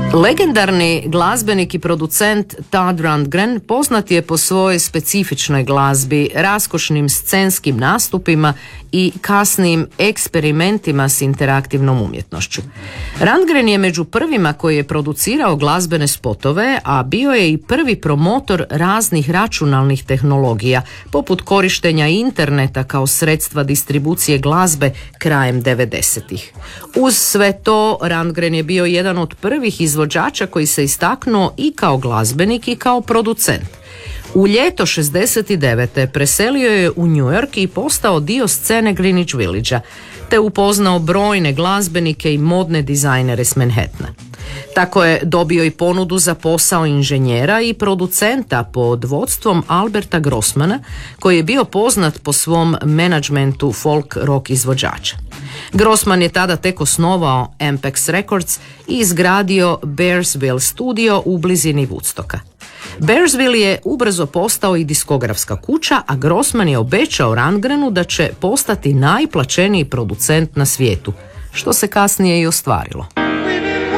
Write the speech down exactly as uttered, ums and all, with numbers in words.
Legendarni glazbenik i producent Todd Rundgren poznat je po svojoj specifičnoj glazbi, raskošnim scenskim nastupima i kasnijim eksperimentima s interaktivnom umjetnošću. Rundgren je među prvima koji je producirao glazbene spotove, a bio je i prvi promotor raznih računalnih tehnologija, poput korištenja interneta kao sredstva distribucije glazbe krajem devedesetih. Uz sve to, Rundgren je bio jedan od prvih izvođača koji se istaknuo i kao glazbenik i kao producent. U ljeto šezdeset devete preselio je u New York i postao dio scene Greenwich Villagea, te upoznao brojne glazbenike i modne dizajnere s Manhattana. Tako je dobio i ponudu za posao inženjera i producenta pod vodstvom Alberta Grossmana, koji je bio poznat po svom menadžmentu folk rock izvođača. Grossman je tada tek osnovao Ampex Records i izgradio Bearsville studio u blizini Woodstocka. Bearsville je ubrzo postao i diskografska kuća, a Grossman je obećao Rundgrenu da će postati najplaćeniji producent na svijetu, što se kasnije i ostvarilo.